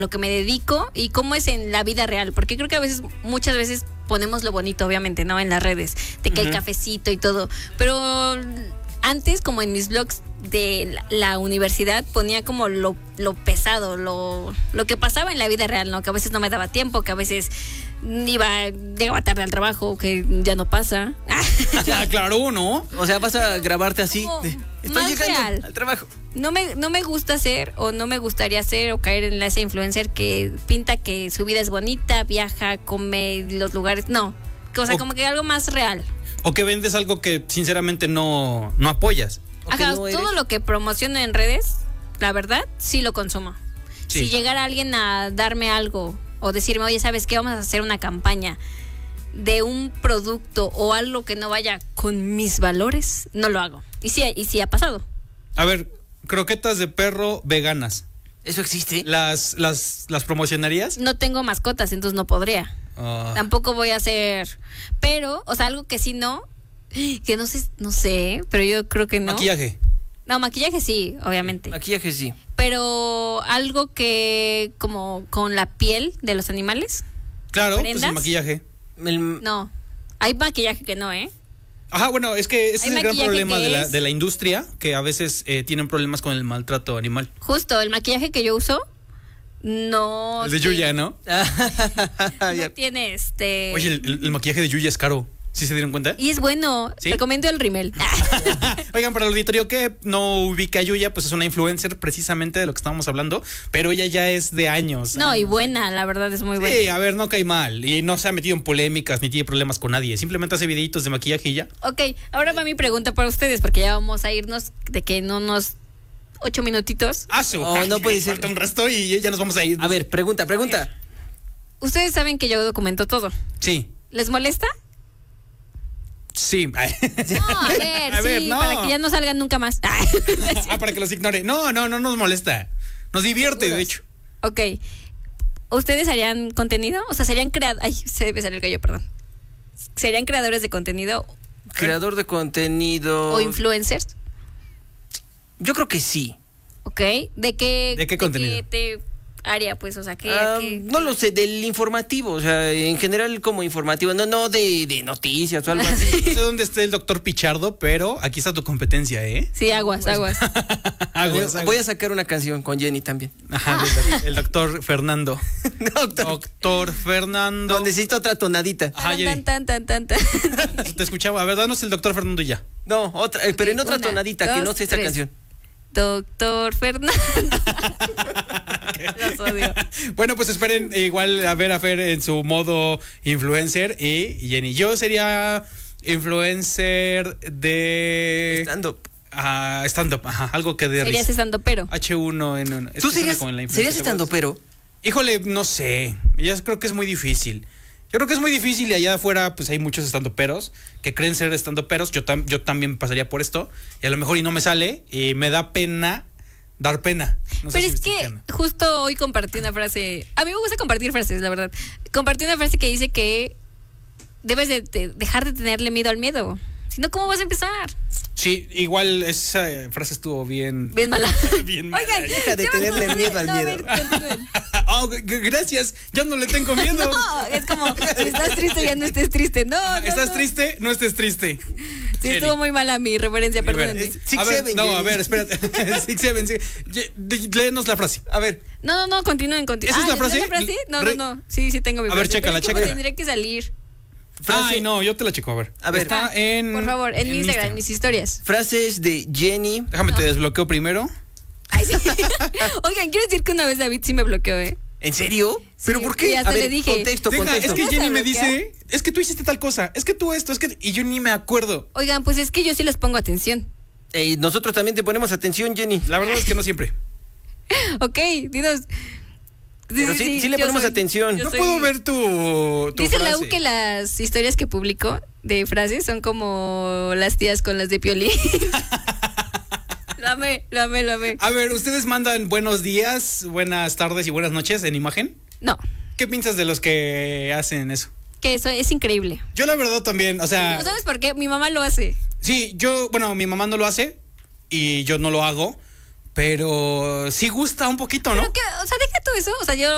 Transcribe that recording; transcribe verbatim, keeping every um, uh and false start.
lo que me dedico y cómo es en la vida real, porque creo que a veces, muchas veces ponemos lo bonito, obviamente, ¿no? En las redes, de que uh-huh. el cafecito y todo, pero antes, como en mis blogs de la, la universidad, ponía como lo, lo pesado, lo, lo que pasaba en la vida real, ¿no? Que a veces no me daba tiempo, que a veces iba, llegaba tarde al trabajo, que ya no pasa. Ya, claro, ¿no? O sea, vas a grabarte así. De, estoy llegando real. al trabajo. No me, no me gusta ser, o no me gustaría ser, o caer en esa influencer que pinta que su vida es bonita, viaja, come los lugares. No, o sea, o, como que algo más real. O que vendes algo que sinceramente no, no apoyas. Ajá, no todo eres... lo que promociono en redes, la verdad, sí lo consumo. Sí. Si llegara alguien a darme algo o decirme, oye, ¿sabes qué? Vamos a hacer una campaña de un producto o algo que no vaya con mis valores, no lo hago. Y sí, y sí ha pasado. A ver, croquetas de perro veganas. ¿Eso existe? ¿Las, las, las promocionarías? No tengo mascotas, entonces no podría. Uh. Tampoco voy a hacer, pero, o sea, algo que sí no, que no sé, no sé, pero yo creo que no. Maquillaje. No, maquillaje sí, obviamente. Maquillaje sí. Pero algo que como con la piel de los animales. Claro, ¿prendas? pues el maquillaje. El... No, hay maquillaje que no, ¿eh? Ajá, bueno, es que ese Hay es el gran maquillaje problema que de la, es- de la industria, que a veces eh, tienen problemas con el maltrato animal. Justo, el maquillaje que yo uso no. El de tiene- Yuya, ¿no? No tiene este. Oye, el, el- el maquillaje de Yuya es caro. ¿Sí se dieron cuenta? Y es bueno. ¿Sí? Recomiendo el Rimmel. Oigan, para el auditorio que no ubica a Yuya, pues es una influencer precisamente de lo que estábamos hablando, pero ella ya es de años. No, y años. buena, la verdad es muy buena. Sí, a ver, no cae mal. Y no se ha metido en polémicas ni tiene problemas con nadie. Simplemente hace videitos de maquillaje y ya. Ok, ahora va mi pregunta para ustedes, porque ya vamos a irnos de que en unos ocho minutitos. Ah, su- Oh, no puede ser. Falta un resto y ya nos vamos a ir. A ver, pregunta, pregunta. Ustedes saben que yo documento todo. Sí, ¿Les molesta? sí. No, a ver, A sí, ver, no. para que ya no salgan nunca más. Ah, para que los ignore. No, no, no nos molesta. Nos divierte, de hecho. Ok. ¿Ustedes harían contenido? O sea, serían creadores. Ay, se me salió el gallo, perdón. ¿Serían creadores de contenido Creador de contenido. o influencers? Yo creo que sí. Ok. ¿De qué, ¿De qué contenido? te área, pues? O sea, ¿qué, Ah, qué- no lo sé, del informativo, o sea, en general como informativo, no, no de, de noticias o algo así. No sé dónde está el doctor Pichardo, pero aquí está tu competencia, ¿eh? Sí, aguas, aguas. Aguas, Voy aguas. a sacar una canción con Jenny también. Ajá, el, el doctor Fernando. Doctor, Doctor Fernando. no, necesito otra tonadita. Ajá, Jenny. Tan, tan, tan, tan, tan. Te escuchaba. A ver, danos el doctor Fernando y ya. No, otra, eh, pero en otra Una, tonadita, que dos, no sé esta tres. canción. Doctor Fernando. Los odio. Bueno, pues esperen eh, igual a ver a Fer en su modo influencer y Jenny. Yo sería influencer de Stand-up. ah, stand-up, ajá, algo que de Serías risa. estando pero. H uno en un, es ¿Tú que suena serías, como en la influencia serías de stand-up, voz. pero? Híjole, no sé. Yo creo que es muy difícil. Yo creo que es muy difícil y allá afuera pues hay muchos estandoperos que creen ser estandoperos. Yo, tam- yo también pasaría por esto y a lo mejor y no me sale y me da pena dar pena. No sé Pero si es que mexicana. justo hoy compartí una frase. A mí me gusta compartir frases, la verdad. Compartí una frase que dice que debes de, de dejar de tenerle miedo al miedo. Si no, ¿cómo vas a empezar? Sí, igual esa frase estuvo bien. Bien mala. Bien mala. Oigan, Deja de ya tenerle vamos- miedo al no, a miedo. ver, continúen. Oh, g- g- gracias, ya no le tengo miedo. No, es como, si estás triste, ya no estés triste. No, no, ¿Estás no. triste? No estés triste. Sí, Jenny. estuvo muy mala mi referencia, A ver, perdónenme. es- Six a ver, Seven, no, Jenny. a ver, espérate. Six Seven, sí. Ye- de- léenos la frase. A ver, No, no, no, continúen, continúen. ¿Esa es la ¿les doy frase? No, Re- no, no. Sí, sí tengo mi A ver, frase. chécala, Pero es que chécala. tendría que salir. frase- Ay, no, yo te la checo, a ver. A ver. Está en. Por favor, en, mi Instagram, en mis historias. frases de Jenny. Déjame te desbloqueo primero. Ay, sí. Oigan, quiero decir que una vez David sí me bloqueó, ¿eh? ¿En serio? ¿Pero Sí, por qué? y hasta A ver, le dije. contexto, Deja, contexto. es que ¿Vas a Jenny me bloquear? dice, es que tú hiciste tal cosa, es que tú esto, es que. Y yo ni me acuerdo. Oigan, pues es que yo sí les pongo atención. Eh, nosotros también te ponemos atención, Jenny. La verdad es que no siempre. Ok, dinos. Pero sí, sí le yo ponemos soy- atención. yo No soy- puedo ver tu. tu Dice la frase. U que las historias que publico de frases son como las tías con las de Piolín. Lo amé, lo amé, lo amé. A ver, ¿ustedes mandan buenos días, buenas tardes y buenas noches en imagen? No, ¿Qué piensas de los que hacen eso? que eso es increíble. Yo la verdad también, o sea, ¿No sabes por qué? Mi mamá lo hace. sí, yo, bueno, mi mamá no lo hace y yo no lo hago, pero sí gusta un poquito, ¿no? Pero que, o sea, deja todo eso. O sea, yo